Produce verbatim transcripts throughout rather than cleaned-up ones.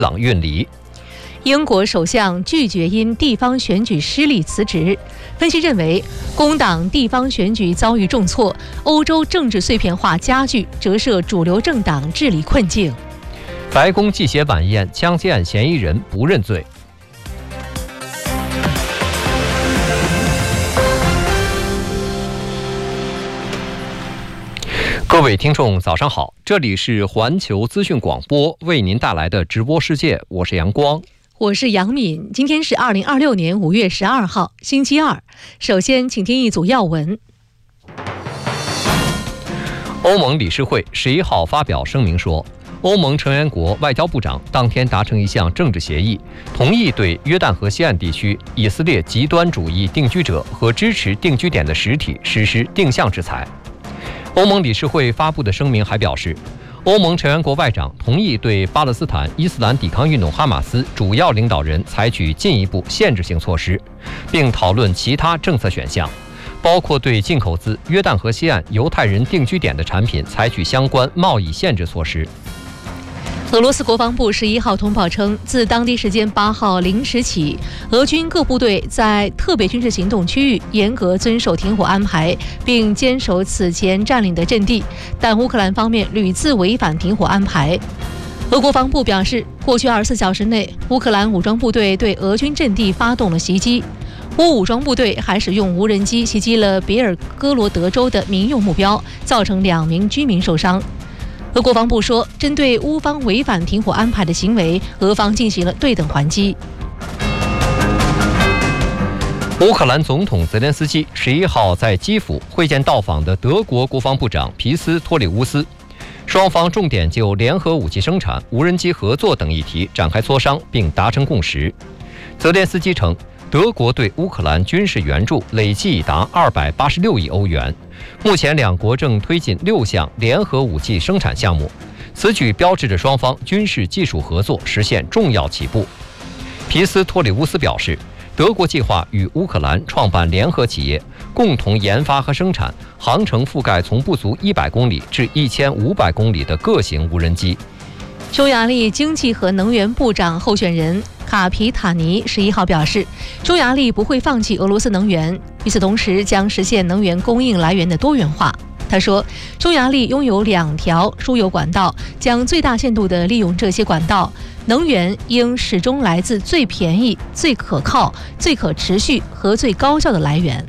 朗运离。 英国首相拒绝因地方选举失利辞职。分析认为，工党地方选举遭遇重挫，欧洲政治碎片化加剧，折射主流政党治理困境。 白宫祭血晚宴，枪击案嫌疑人不认罪。各位听众早上好，这里是环球资讯广播为您带来的直播世界，我是阳光， 我是杨敏。今天是二零二六年五月十二号，星期二。首先请听一组要闻。 欧盟理事会十一号发表声明说，欧盟成员国外交部长当天达成一项政治协议，同意对约旦河西岸地区以色列极端主义定居者和支持定居点的实体实施定向制裁。欧盟理事会发布的声明还表示，欧盟成员国外长同意对巴勒斯坦伊斯兰抵抗运动哈马斯主要领导人采取进一步限制性措施，并讨论其他政策选项，包括对进口自约旦河西岸犹太人定居点的产品采取相关贸易限制措施。 俄罗斯国防部十一号通报称，自当地时间八号零时起，俄军各部队在特别军事行动区域严格遵守停火安排，并坚守此前占领的阵地，但乌克兰方面屡次违反停火安排。俄国防部表示，过去二十四小时内，乌克兰武装部队对俄军阵地发动了袭击，乌武装部队还使用无人机袭击了别尔哥罗德州的民用目标，造成两名居民受伤。俄国防部说，针对乌方违反停火安排的行为，俄方进行了对等还击。 乌克兰总统泽连斯基十一号在基辅会见到访的德国国防部长皮斯托里乌斯，双方重点就联合武器生产、无人机合作等议题展开磋商，并达成共识。泽连斯基称，德国对乌克兰军事援助累计已达二百八十六亿欧元，目前两国正推进六项联合武器生产项目，此举标志着双方军事技术合作实现重要起步。皮斯托里乌斯表示，德国计划与乌克兰创办联合企业，共同研发和生产航程覆盖从不足一百公里至一千五百公里的各型无人机。 匈牙利经济和能源部长候选人卡皮塔尼十一号表示，匈牙利不会放弃俄罗斯能源，与此同时将实现能源供应来源的多元化。他说，匈牙利拥有两条输油管道，将最大限度地利用这些管道，能源应始终来自最便宜、最可靠、最可持续和最高效的来源。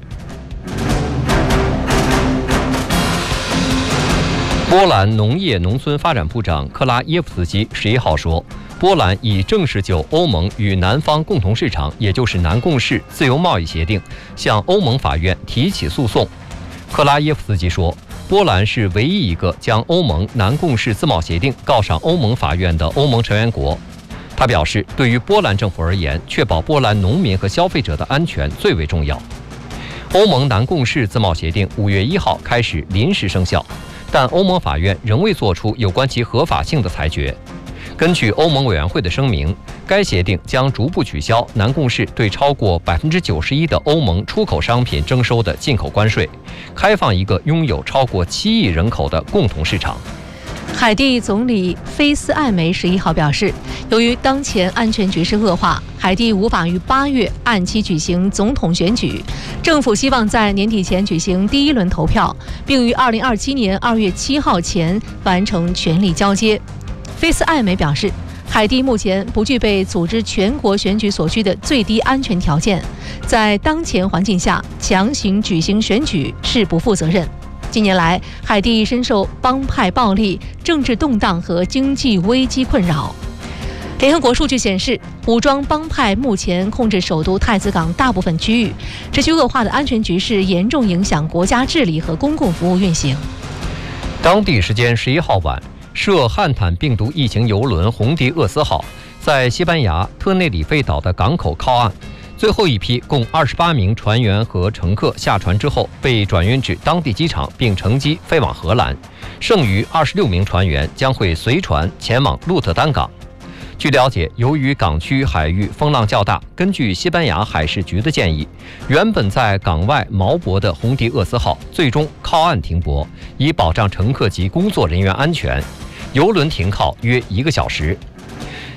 波兰农业农村发展部长克拉耶夫斯基十一号说，波兰已正式就欧盟与南方共同市场，也就是南共识自由贸易协定，向欧盟法院提起诉讼。克拉耶夫斯基说，波兰是唯一一个将欧盟南共识自贸协定告上欧盟法院的欧盟成员国。他表示，对于波兰政府而言，确保波兰农民和消费者的安全最为重要。欧盟南共识自贸协定五月一号开始临时生效，但欧盟法院仍未作出有关其合法性的裁决。根据欧盟委员会的声明，该协定将逐步取消南共识对超过百分之九十一的欧盟出口商品征收的进口关税，开放一个拥有超过七亿人口的共同市场。 海地总理菲斯艾梅十一号表示，由于当前安全局势恶化，海地无法于八月按期举行总统选举。政府希望在年底前举行第一轮投票，并于二零二七年二月七号前完成权力交接。菲斯艾梅表示，海地目前不具备组织全国选举所需的最低安全条件，在当前环境下强行举行选举是不负责任。近年来，海地深受帮派暴力、政治动荡和经济危机困扰。联合国数据显示，武装帮派目前控制首都太子港大部分区域，持续恶化的安全局势严重影响国家治理和公共服务运行。 当地时间十一号晚，涉汉坦病毒疫情邮轮红迪厄斯号在西班牙特内里费岛的港口靠岸，最后一批共二十八名船员和乘客下船之后被转运至当地机场，并乘机飞往荷兰。剩余二十六名船员将会随船前往鹿特丹港。据了解，由于港区海域风浪较大，根据西班牙海事局的建议，原本在港外锚泊的红迪厄斯号最终靠岸停泊，以保障乘客及工作人员安全。邮轮停靠约一个小时。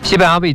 西班牙卫